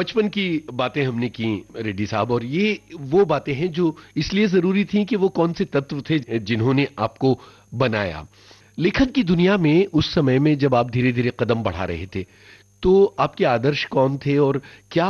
बचपन की बातें हमने की रेड्डी साहब, और ये वो बातें हैं जो इसलिए जरूरी थी कि वो कौन से तत्व थे जिन्होंने आपको बनाया। लेखन की दुनिया में उस समय में जब आप धीरे धीरे कदम बढ़ा रहे थे, तो आपके आदर्श कौन थे और क्या